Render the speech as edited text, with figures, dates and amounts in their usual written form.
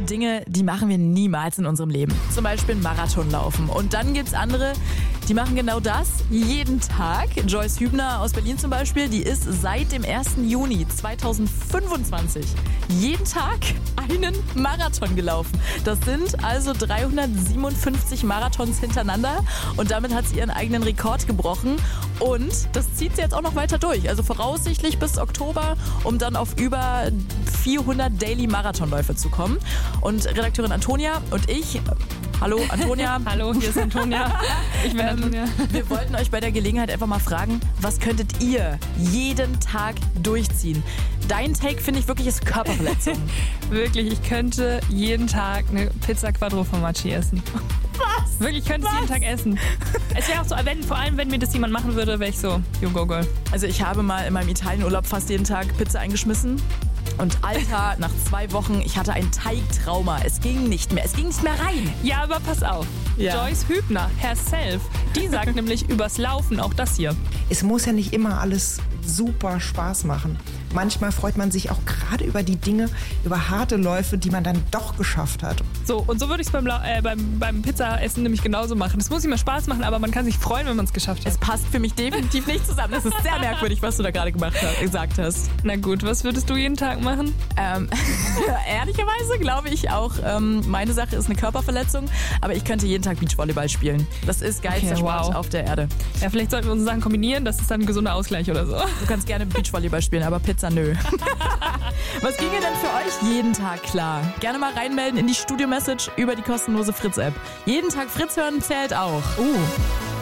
Dinge, die machen wir niemals in unserem Leben. Zum Beispiel einen Marathon laufen. Und dann gibt's andere, die machen genau das jeden Tag. Joyce Hübner aus Berlin zum Beispiel, die ist seit dem 1. Juni 2025 jeden Tag einen Marathon gelaufen. Das sind also 357 Marathons hintereinander und damit hat sie ihren eigenen Rekord gebrochen und das zieht sie jetzt auch noch weiter durch. Also voraussichtlich bis Oktober, um dann auf über 400 Daily-Marathonläufe zu kommen. Und Redakteurin Antonia und ich, hallo Antonia. Hallo, hier ist Antonia. Ich bin Antonia. Wir wollten euch bei der Gelegenheit einfach mal fragen, was könntet ihr jeden Tag durchziehen? Dein Take, finde ich, wirklich ist Körperverletzung. Wirklich, ich könnte jeden Tag eine Pizza Quattro Formaggi essen. Was? Wirklich, ich könnte es jeden Tag essen. Es wäre auch so, vor allem wenn mir das jemand machen würde, wäre ich so, you go girl. Also ich habe mal in meinem Italienurlaub fast jeden Tag Pizza eingeschmissen. Und Alter, nach 2 Wochen, ich hatte ein Teigtrauma. Es ging nicht mehr rein. Ja, aber pass auf. Ja. Joyce Hübner, herself, die sagt nämlich übers Laufen auch das hier. Es muss ja nicht immer alles super Spaß machen. Manchmal freut man sich auch gerade über die Dinge, über harte Läufe, die man dann doch geschafft hat. So, und so würde ich es beim Pizzaessen nämlich genauso machen. Es muss nicht mehr Spaß machen, aber man kann sich freuen, wenn man es geschafft hat. Es passt für mich definitiv nicht zusammen. Das ist sehr merkwürdig, was du da gerade gesagt hast. Na gut, was würdest du jeden Tag machen? Ehrlicherweise glaube ich auch, meine Sache ist eine Körperverletzung, aber ich könnte jeden Tag Beachvolleyball spielen. Das ist geilster Sport auf der Erde. Ja, vielleicht sollten wir unsere Sachen kombinieren, das ist dann ein gesunder Ausgleich oder so. Du kannst gerne Beachvolleyball spielen, aber Pizza nö. Was ginge denn für euch jeden Tag klar? Gerne mal reinmelden in die Studio-Message über die kostenlose Fritz-App. Jeden Tag Fritz hören zählt auch.